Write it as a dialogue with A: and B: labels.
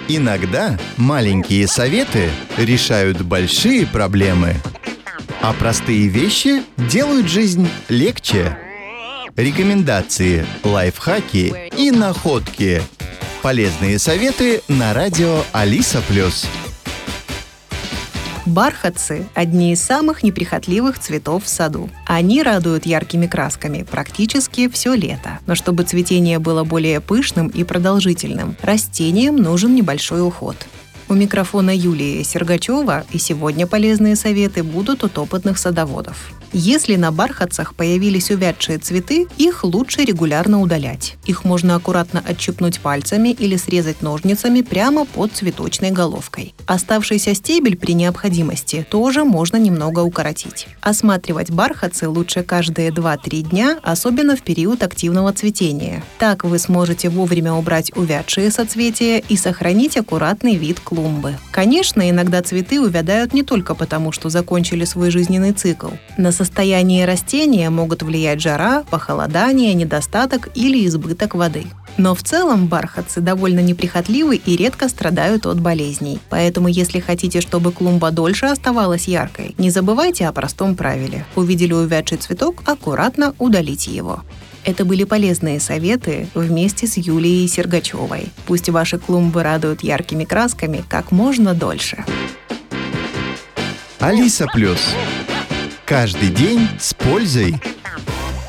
A: Иногда маленькие советы решают большие проблемы, а простые вещи делают жизнь легче. Рекомендации, лайфхаки и находки. Полезные советы на радио Алиса+.
B: Бархатцы – одни из самых неприхотливых цветов в саду. Они радуют яркими красками практически все лето. Но чтобы цветение было более пышным и продолжительным, растениям нужен небольшой уход. У микрофона Юлия Сергачева, и сегодня полезные советы будут от опытных садоводов. Если на бархатцах появились увядшие цветы, их лучше регулярно удалять. Их можно аккуратно отщипнуть пальцами или срезать ножницами прямо под цветочной головкой. Оставшийся стебель при необходимости тоже можно немного укоротить. Осматривать бархатцы лучше каждые 2-3 дня, особенно в период активного цветения. Так вы сможете вовремя убрать увядшие соцветия и сохранить аккуратный вид клумбы. Конечно, иногда цветы увядают не только потому, что закончили свой жизненный цикл. На состояние растения могут влиять жара, похолодание, недостаток или избыток воды. Но в целом бархатцы довольно неприхотливы и редко страдают от болезней. Поэтому, если хотите, чтобы клумба дольше оставалась яркой, не забывайте о простом правиле. Увидели увядший цветок, аккуратно удалите его. Это были полезные советы вместе с Юлией Сергачевой. Пусть ваши клумбы радуют яркими красками как можно дольше.
A: Алиса+. Каждый день с пользой.